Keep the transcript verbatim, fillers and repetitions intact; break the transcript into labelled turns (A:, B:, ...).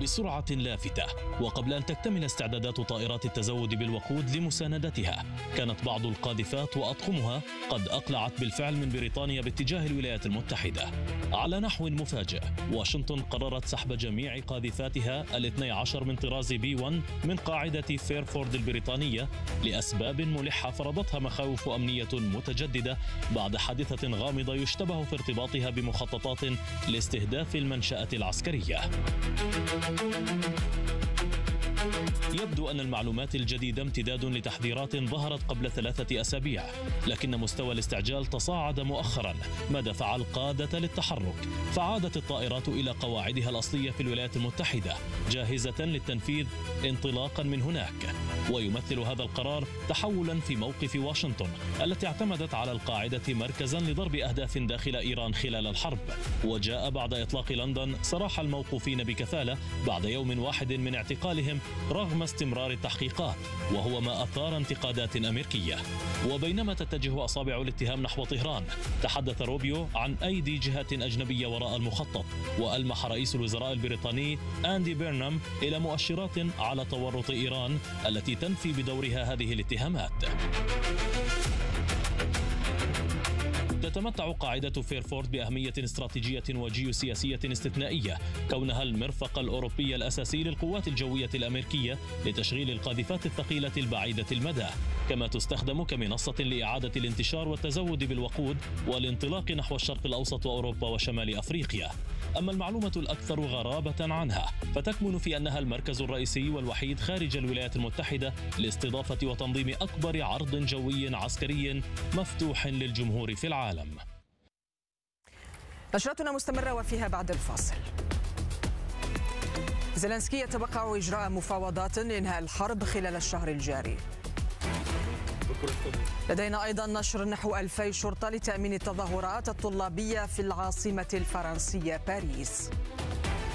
A: وبسرعة لافتة. وقبل أن تكتمل استعدادات طائرات التزود بالوقود لمساندتها، كانت بعض القاذفات وأطقمها قد أقلعت بالفعل من بريطانيا باتجاه الولايات المتحدة. على نحو مفاجئ، واشنطن قررت سحب جميع قاذفاتها الاثني عشر من طراز بي واحد من قاعدة فيرفورد البريطانية لأسباب ملحة فرضتها مخاوف أمنية متجددة بعد حادثة غامضة يشتبه في ارتباطها بمخططات لاستهداف المنشأة العسكرية. يبدو أن المعلومات الجديدة امتداد لتحذيرات ظهرت قبل ثلاثة أسابيع، لكن مستوى الاستعجال تصاعد مؤخرا ما دفع القادة للتحرك، فعادت الطائرات إلى قواعدها الأصلية في الولايات المتحدة جاهزة للتنفيذ انطلاقا من هناك. ويمثل هذا القرار تحولا في موقف واشنطن التي اعتمدت على القاعدة مركزا لضرب أهداف داخل إيران خلال الحرب، وجاء بعد إطلاق لندن سراح الموقوفين بكفالة بعد يوم واحد من اعتقالهم رغم استمرار التحقيقات، وهو ما أثار انتقادات أمريكية. وبينما تتجه أصابع الاتهام نحو طهران، تحدث روبيو عن أيدي جهات أجنبية وراء المخطط، وألمح رئيس الوزراء البريطاني أندي بيرنام إلى مؤشرات على تورط إيران التي تنفي بدورها هذه الاتهامات. تتمتع قاعدة فيرفورد بأهمية استراتيجية وجيوسياسية استثنائية، كونها المرفق الأوروبي الأساسي للقوات الجوية الأمريكية لتشغيل القاذفات الثقيلة البعيدة المدى، كما تستخدم كمنصة لإعادة الانتشار والتزود بالوقود والانطلاق نحو الشرق الأوسط وأوروبا وشمال أفريقيا. أما المعلومة الأكثر غرابة عنها فتكمن في أنها المركز الرئيسي والوحيد خارج الولايات المتحدة لاستضافة وتنظيم أكبر عرض جوي عسكري مفتوح للجمهور في العالم.
B: نشرتنا مستمرة وفيها بعد الفاصل. زيلينسكي يتوقع إجراء مفاوضات لإنهاء الحرب خلال الشهر الجاري. لدينا أيضا نشر نحو ألفي شرطة لتأمين التظاهرات الطلابية في العاصمة الفرنسية باريس.